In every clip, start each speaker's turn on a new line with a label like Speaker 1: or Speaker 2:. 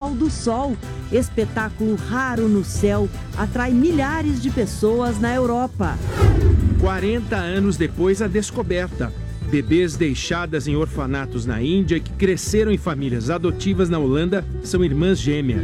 Speaker 1: Festival do Sol. Espetáculo raro no céu, atrai milhares de pessoas na Europa.
Speaker 2: 40 anos depois, a descoberta. Bebês deixadas em orfanatos na Índia que cresceram em famílias adotivas na Holanda são irmãs gêmeas.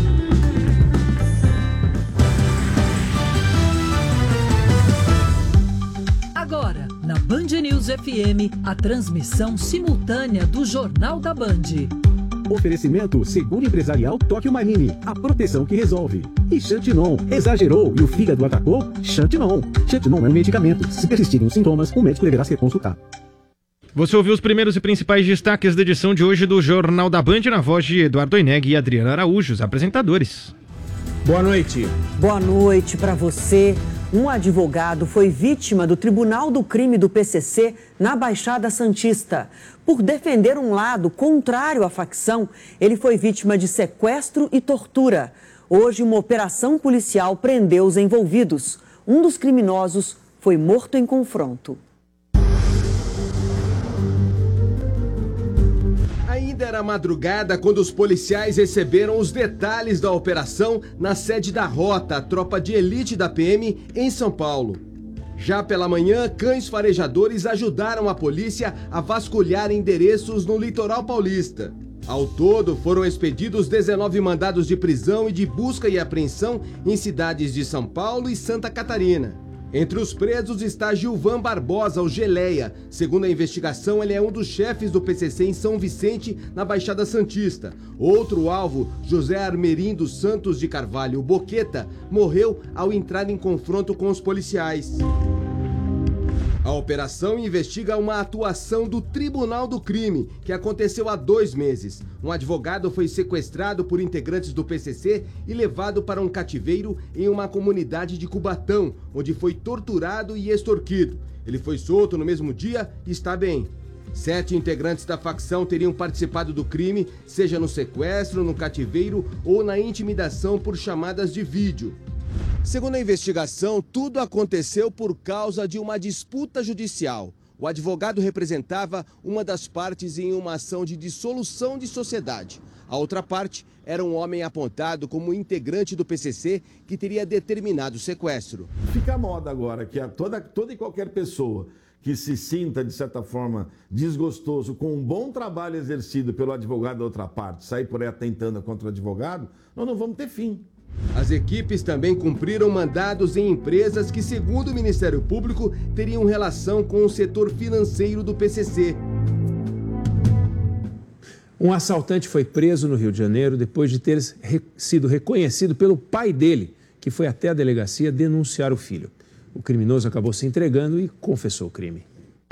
Speaker 3: Agora, na Band News FM, a transmissão simultânea do Jornal da Band.
Speaker 4: Oferecimento Seguro Empresarial Tóquio Marine, a proteção que resolve. E Xantinon, exagerou e o fígado atacou? Xantinon. Xantinon é um medicamento. Se persistirem os sintomas, o médico deverá ser consultado.
Speaker 2: Você ouviu os primeiros e principais destaques da edição de hoje do Jornal da Band na voz de Eduardo Oineg e Adriana Araújo, os apresentadores.
Speaker 5: Boa noite.
Speaker 1: Boa noite para você. Um advogado foi vítima do Tribunal do Crime do PCC na Baixada Santista. Por defender um lado contrário à facção, ele foi vítima de sequestro e tortura. Hoje, uma operação policial prendeu os envolvidos. Um dos criminosos foi morto em confronto.
Speaker 5: Ainda era madrugada quando os policiais receberam os detalhes da operação na sede da Rota, a tropa de elite da PM em São Paulo. Já pela manhã, cães farejadores ajudaram a polícia a vasculhar endereços no litoral paulista. Ao todo, foram expedidos 19 mandados de prisão e de busca e apreensão em cidades de São Paulo e Santa Catarina. Entre os presos está Gilvan Barbosa, o Geleia. Segundo a investigação, ele é um dos chefes do PCC em São Vicente, na Baixada Santista. Outro alvo, José Armerim dos Santos de Carvalho, o Boqueta, morreu ao entrar em confronto com os policiais. A operação investiga uma atuação do Tribunal do Crime, que aconteceu há 2 meses. Um advogado foi sequestrado por integrantes do PCC e levado para um cativeiro em uma comunidade de Cubatão, onde foi torturado e extorquido. Ele foi solto no mesmo dia e está bem. 7 integrantes da facção teriam participado do crime, seja no sequestro, no cativeiro ou na intimidação por chamadas de vídeo. Segundo a investigação, tudo aconteceu por causa de uma disputa judicial. O advogado representava uma das partes em uma ação de dissolução de sociedade. A outra parte era um homem apontado como integrante do PCC que teria determinado o sequestro.
Speaker 6: Fica a moda agora que toda e qualquer pessoa que se sinta, de certa forma, desgostoso com um bom trabalho exercido pelo advogado da outra parte, sair por aí atentando contra o advogado, nós não vamos ter fim.
Speaker 5: As equipes também cumpriram mandados em empresas que, segundo o Ministério Público, teriam relação com o setor financeiro do PCC.
Speaker 7: Um assaltante foi preso no Rio de Janeiro depois de ter sido reconhecido pelo pai dele, que foi até a delegacia denunciar o filho. O criminoso acabou se entregando e confessou o crime.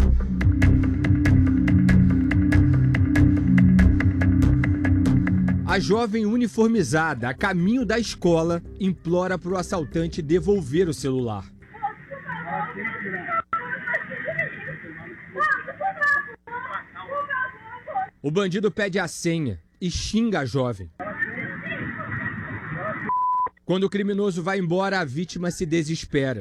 Speaker 8: A jovem uniformizada, a caminho da escola, implora para o assaltante devolver o celular. O bandido pede a senha e xinga a jovem. Quando o criminoso vai embora, a vítima se desespera.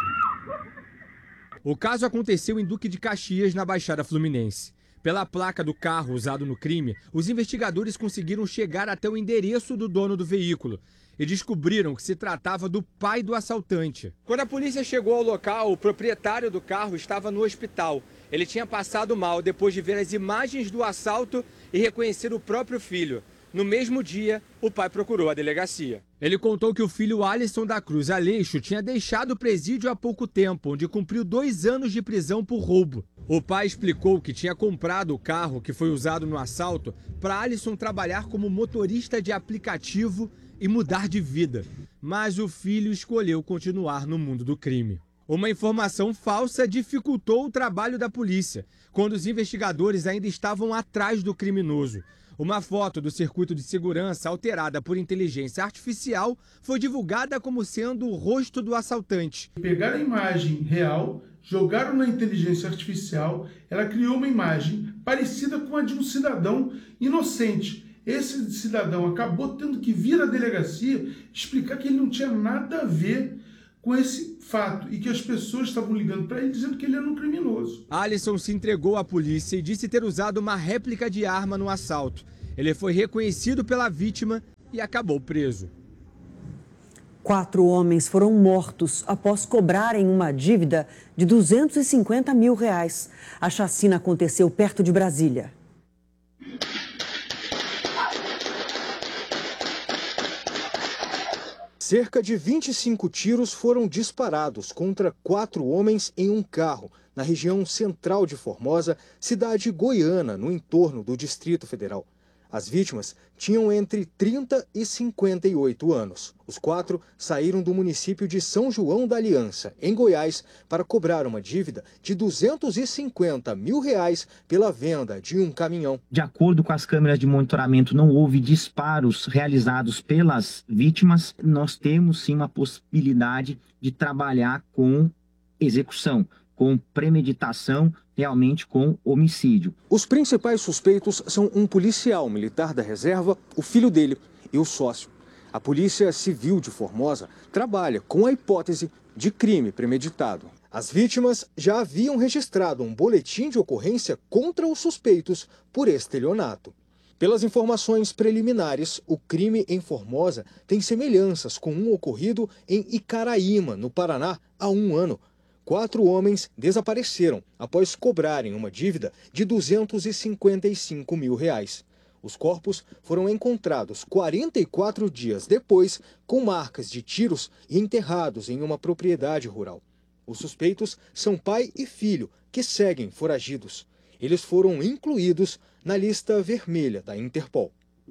Speaker 8: O caso aconteceu em Duque de Caxias, na Baixada Fluminense. Pela placa do carro usado no crime, os investigadores conseguiram chegar até o endereço do dono do veículo e descobriram que se tratava do pai do assaltante. Quando a polícia chegou ao local, o proprietário do carro estava no hospital. Ele tinha passado mal depois de ver as imagens do assalto e reconhecer o próprio filho. No mesmo dia, o pai procurou a delegacia. Ele contou que o filho Alisson da Cruz Aleixo tinha deixado o presídio há pouco tempo, onde cumpriu 2 anos de prisão por roubo. O pai explicou que tinha comprado o carro que foi usado no assalto para Alisson trabalhar como motorista de aplicativo e mudar de vida. Mas o filho escolheu continuar no mundo do crime. Uma informação falsa dificultou o trabalho da polícia, quando os investigadores ainda estavam atrás do criminoso. Uma foto do circuito de segurança alterada por inteligência artificial foi divulgada como sendo o rosto do assaltante.
Speaker 9: Pegaram a imagem real, jogaram na inteligência artificial, ela criou uma imagem parecida com a de um cidadão inocente. Esse cidadão acabou tendo que vir à delegacia explicar que ele não tinha nada a ver com esse fato e que as pessoas estavam ligando para ele dizendo que ele era um criminoso.
Speaker 8: Alisson se entregou à polícia e disse ter usado uma réplica de arma no assalto. Ele foi reconhecido pela vítima e acabou preso.
Speaker 1: 4 homens foram mortos após cobrarem uma dívida de R$250 mil. A chacina aconteceu perto de Brasília.
Speaker 10: Cerca de 25 tiros foram disparados contra 4 homens em um carro, na região central de Formosa, cidade goiana, no entorno do Distrito Federal. As vítimas tinham entre 30 e 58 anos. Os 4 saíram do município de São João da Aliança, em Goiás, para cobrar uma dívida de R$250 mil pela venda de um caminhão.
Speaker 11: De acordo com as câmeras de monitoramento, não houve disparos realizados pelas vítimas. Nós temos sim uma possibilidade de trabalhar com execução, com premeditação, realmente com homicídio.
Speaker 10: Os principais suspeitos são um policial militar da reserva, o filho dele e o sócio. A Polícia Civil de Formosa trabalha com a hipótese de crime premeditado. As vítimas já haviam registrado um boletim de ocorrência contra os suspeitos por estelionato. Pelas informações preliminares, o crime em Formosa tem semelhanças com um ocorrido em Icaraíma, no Paraná, há 1 ano. 4 homens desapareceram após cobrarem uma dívida de R$255 mil. Os corpos foram encontrados 44 dias depois, com marcas de tiros e enterrados em uma propriedade rural. Os suspeitos são pai e filho, que seguem foragidos. Eles foram incluídos na lista vermelha da Interpol.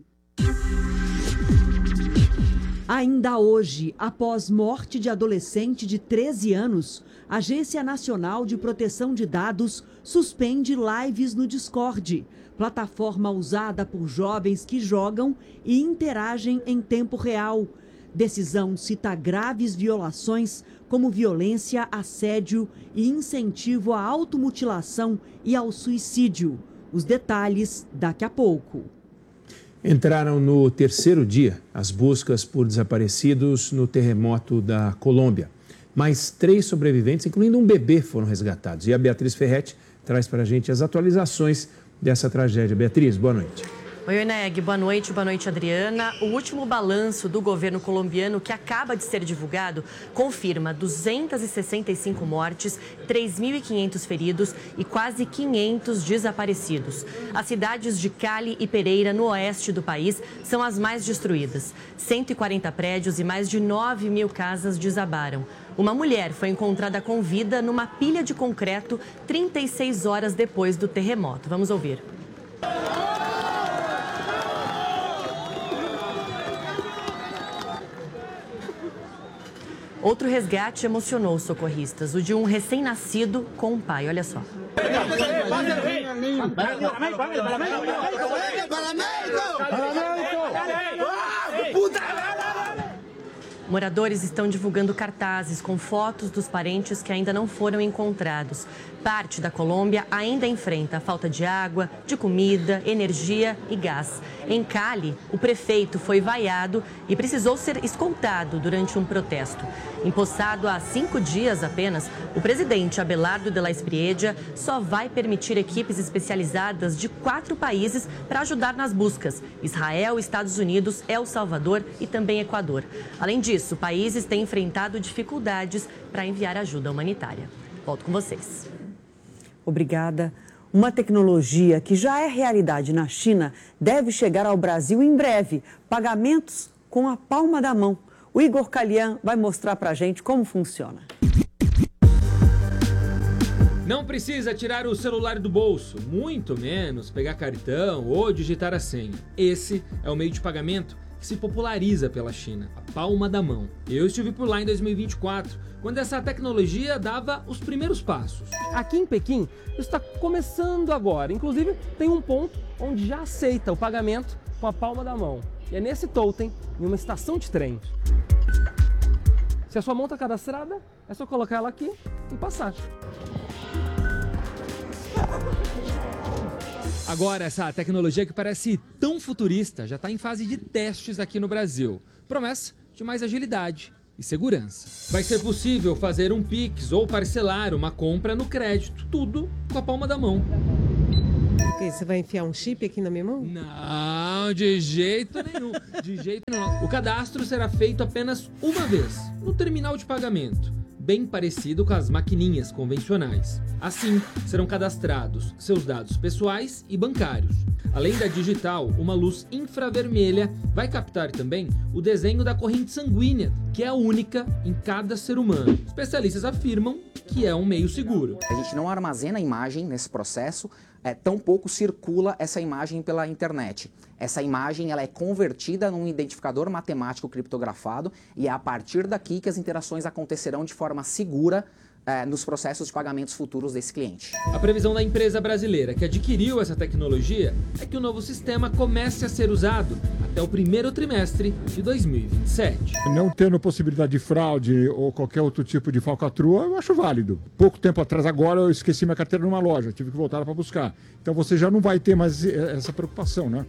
Speaker 12: Ainda hoje, após morte de adolescente de 13 anos, a Agência Nacional de Proteção de Dados suspende lives no Discord, plataforma usada por jovens que jogam e interagem em tempo real. Decisão cita graves violações como violência, assédio e incentivo à automutilação e ao suicídio. Os detalhes daqui a pouco.
Speaker 7: Entraram no 3º dia as buscas por desaparecidos no terremoto da Colômbia. Mais 3 sobreviventes, incluindo um bebê, foram resgatados. E a Beatriz Ferretti traz para a gente as atualizações dessa tragédia. Beatriz, boa noite.
Speaker 13: Oi, Neg, boa noite, Adriana. O último balanço do governo colombiano, que acaba de ser divulgado, confirma 265 mortes, 3.500 feridos e quase 500 desaparecidos. As cidades de Cali e Pereira, no oeste do país, são as mais destruídas. 140 prédios e mais de 9.000 casas desabaram. Uma mulher foi encontrada com vida numa pilha de concreto 36 horas depois do terremoto. Vamos ouvir. Outro resgate emocionou os socorristas, o de um recém-nascido com um pai. Olha só. Moradores estão divulgando cartazes com fotos dos parentes que ainda não foram encontrados. Parte da Colômbia ainda enfrenta a falta de água, de comida, energia e gás. Em Cali, o prefeito foi vaiado e precisou ser escoltado durante um protesto. Empossado há 5 dias apenas, o presidente Abelardo de la Espriella só vai permitir equipes especializadas de 4 países para ajudar nas buscas: Israel, Estados Unidos, El Salvador e também Equador. Além disso, países têm enfrentado dificuldades para enviar ajuda humanitária. Volto com vocês.
Speaker 1: Obrigada. Uma tecnologia que já é realidade na China deve chegar ao Brasil em breve. Pagamentos com a palma da mão. O Igor Calian vai mostrar para a gente como funciona.
Speaker 14: Não precisa tirar o celular do bolso, muito menos pegar cartão ou digitar a senha. Esse é o meio de pagamento que se populariza pela China, a palma da mão. Eu estive por lá em 2024, quando essa tecnologia dava os primeiros passos.
Speaker 15: Aqui em Pequim, isso está começando agora. Inclusive, tem um ponto onde já aceita o pagamento com a palma da mão. E é nesse totem, em uma estação de trem. Se a sua mão está cadastrada, é só colocar ela aqui e passar.
Speaker 14: Agora, essa tecnologia que parece tão futurista já está em fase de testes aqui no Brasil. Promessa de mais agilidade e segurança. Vai ser possível fazer um Pix ou parcelar uma compra no crédito, tudo com a palma da mão.
Speaker 16: Você vai enfiar um chip aqui na minha mão?
Speaker 14: Não, Não, de jeito nenhum. De jeito nenhum. O cadastro será feito apenas uma vez, no terminal de pagamento, bem parecido com as maquininhas convencionais. Assim, serão cadastrados seus dados pessoais e bancários. Além da digital, uma luz infravermelha vai captar também o desenho da corrente sanguínea, que é a única em cada ser humano. Especialistas afirmam que é um meio seguro.
Speaker 16: A gente não armazena a imagem nesse processo, tampouco circula essa imagem pela internet. Essa imagem ela é convertida num identificador matemático criptografado e é a partir daqui que as interações acontecerão de forma segura nos processos de pagamentos futuros desse cliente.
Speaker 14: A previsão da empresa brasileira que adquiriu essa tecnologia é que o novo sistema comece a ser usado até o primeiro trimestre de 2027.
Speaker 17: Não tendo possibilidade de fraude ou qualquer outro tipo de falcatrua, eu acho válido. Pouco tempo atrás, agora, eu esqueci minha carteira numa loja, tive que voltar para buscar. Então você já não vai ter mais essa preocupação, né?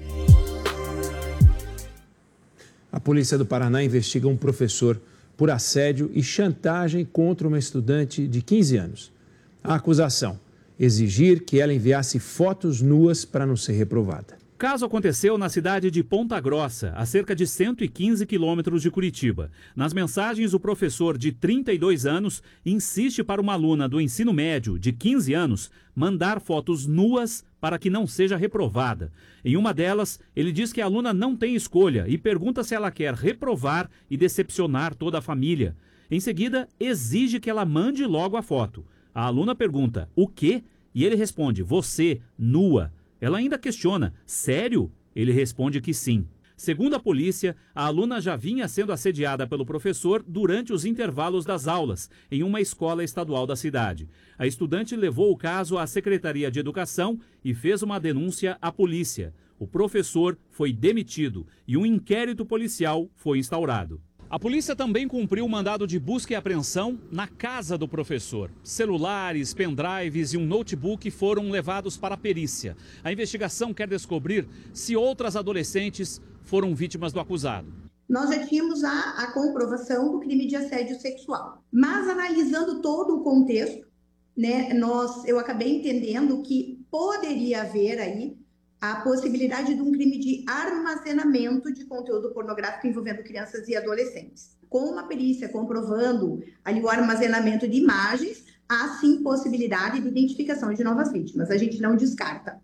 Speaker 7: A polícia do Paraná investiga um professor por assédio e chantagem contra uma estudante de 15 anos. A acusação: exigir que ela enviasse fotos nuas para não ser reprovada.
Speaker 18: O caso aconteceu na cidade de Ponta Grossa, a cerca de 115 quilômetros de Curitiba. Nas mensagens, o professor de 32 anos insiste para uma aluna do ensino médio de 15 anos mandar fotos nuas para que não seja reprovada. Em uma delas, ele diz que a aluna não tem escolha e pergunta se ela quer reprovar e decepcionar toda a família. Em seguida, exige que ela mande logo a foto. A aluna pergunta: o quê? E ele responde: você, nua. Ela ainda questiona: sério? Ele responde que sim. Segundo a polícia, a aluna já vinha sendo assediada pelo professor durante os intervalos das aulas, em uma escola estadual da cidade. A estudante levou o caso à Secretaria de Educação e fez uma denúncia à polícia. O professor foi demitido e um inquérito policial foi instaurado. A polícia também cumpriu o mandado de busca e apreensão na casa do professor. Celulares, pendrives e um notebook foram levados para a perícia. A investigação quer descobrir se outras adolescentes foram vítimas do acusado.
Speaker 19: Nós já tínhamos a comprovação do crime de assédio sexual. Mas analisando todo o contexto, né, eu acabei entendendo que poderia haver aí a possibilidade de um crime de armazenamento de conteúdo pornográfico envolvendo crianças e adolescentes. Com uma perícia comprovando ali o armazenamento de imagens, há sim possibilidade de identificação de novas vítimas. A gente não descarta.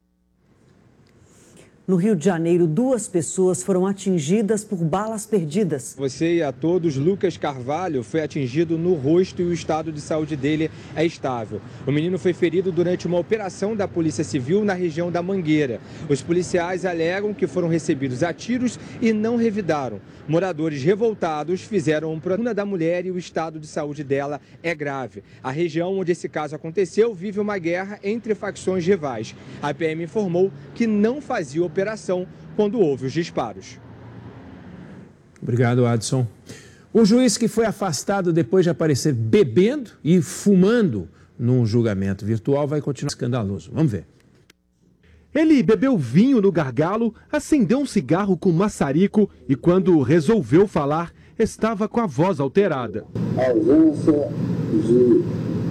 Speaker 1: No Rio de Janeiro, 2 pessoas foram atingidas por balas perdidas.
Speaker 20: Você e a todos, Lucas Carvalho foi atingido no rosto e o estado de saúde dele é estável. O menino foi ferido durante uma operação da Polícia Civil na região da Mangueira. Os policiais alegam que foram recebidos a tiros e não revidaram. Moradores revoltados fizeram um procura da mulher e o estado de saúde dela é grave. A região onde esse caso aconteceu vive uma guerra entre facções rivais. A PM informou que não fazia operação quando houve os disparos.
Speaker 7: Obrigado, Adson. O juiz que foi afastado depois de aparecer bebendo e fumando num julgamento virtual vai continuar escandaloso. Vamos ver.
Speaker 21: Ele bebeu vinho no gargalo, acendeu um cigarro com maçarico e, quando resolveu falar, estava com a voz alterada.
Speaker 22: A ausência de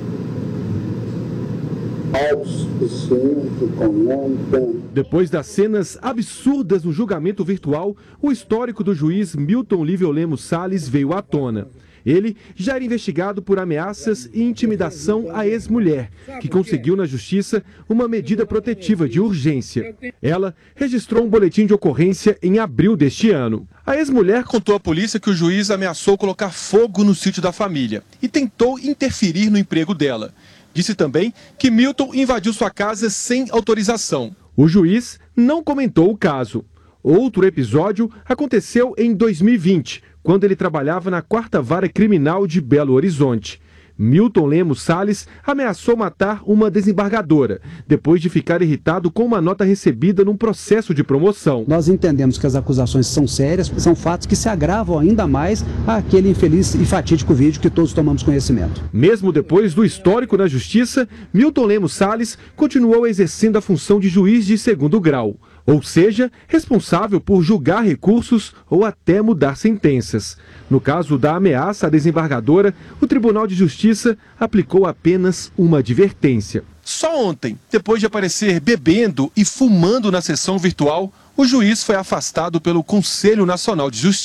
Speaker 22: autossuficiente econômica.
Speaker 21: Depois das cenas absurdas no julgamento virtual, o histórico do juiz Milton Lívio Lemos Salles veio à tona. Ele já era investigado por ameaças e intimidação à ex-mulher, que conseguiu na justiça uma medida protetiva de urgência. Ela registrou um boletim de ocorrência em abril deste ano. A ex-mulher contou à polícia que o juiz ameaçou colocar fogo no sítio da família e tentou interferir no emprego dela. Disse também que Milton invadiu sua casa sem autorização. O juiz não comentou o caso. Outro episódio aconteceu em 2020, quando ele trabalhava na 4ª Vara Criminal de Belo Horizonte. Milton Lemos Salles ameaçou matar uma desembargadora, depois de ficar irritado com uma nota recebida num processo de promoção.
Speaker 23: Nós entendemos que as acusações são sérias, são fatos que se agravam ainda mais àquele infeliz e fatídico vídeo que todos tomamos conhecimento.
Speaker 21: Mesmo depois do histórico na justiça, Milton Lemos Salles continuou exercendo a função de juiz de 2º grau. Ou seja, responsável por julgar recursos ou até mudar sentenças. No caso da ameaça à desembargadora, o Tribunal de Justiça aplicou apenas uma advertência. Só ontem, depois de aparecer bebendo e fumando na sessão virtual, O juiz foi afastado pelo Conselho Nacional de Justiça.